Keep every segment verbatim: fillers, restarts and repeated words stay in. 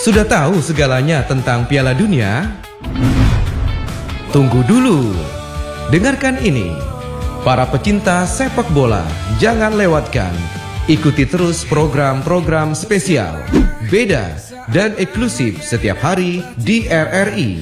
Sudah tahu segalanya tentang Piala Dunia? Tunggu dulu. Dengarkan ini. Para pecinta sepak bola, jangan lewatkan. Ikuti terus program-program spesial, beda dan eksklusif setiap hari di R R I.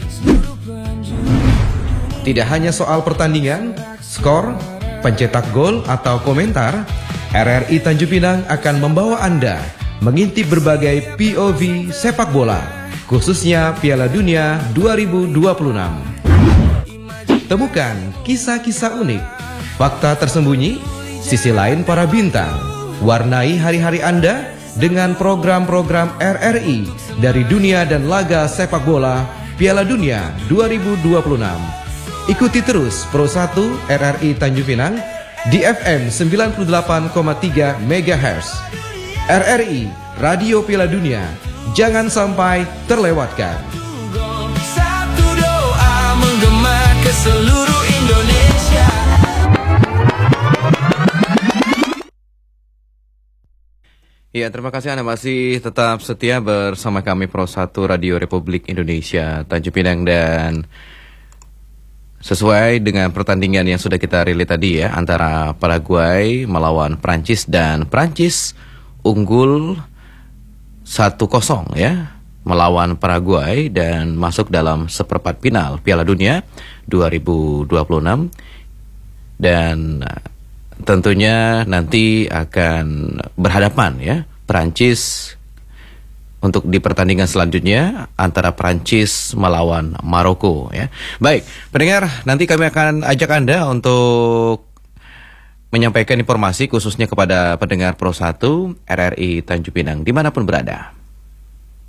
Tidak hanya soal pertandingan, skor, pencetak gol atau komentar, R R I Tanjung Pinang akan membawa Anda mengintip berbagai P O V sepak bola, khususnya Piala Dunia dua ribu dua puluh enam. Temukan kisah-kisah unik, fakta tersembunyi, sisi lain para bintang. Warnai hari-hari Anda dengan program-program R R I dari dunia dan laga sepak bola Piala Dunia dua ribu dua puluh enam. Ikuti terus Pro satu R R I Tanjung Pinang di F M sembilan puluh delapan koma tiga megahertz. R R I, Radio Piala Dunia, jangan sampai terlewatkan. Satu doa menggema ke seluruh Indonesia. Ya, terima kasih Anda masih tetap setia bersama kami Pro satu Radio Republik Indonesia Tanjung Pinang, dan sesuai dengan pertandingan yang sudah kita rilis tadi ya, antara Paraguay melawan Prancis, dan Prancis unggul satu kosong ya melawan Paraguay dan masuk dalam seperempat final Piala Dunia dua ribu dua puluh enam. Dan tentunya nanti akan berhadapan ya Prancis untuk di pertandingan selanjutnya antara Prancis melawan Maroko ya. Baik, pendengar, nanti kami akan ajak Anda untuk menyampaikan informasi khususnya kepada pendengar Pro satu R R I Tanjung Pinang dimanapun berada.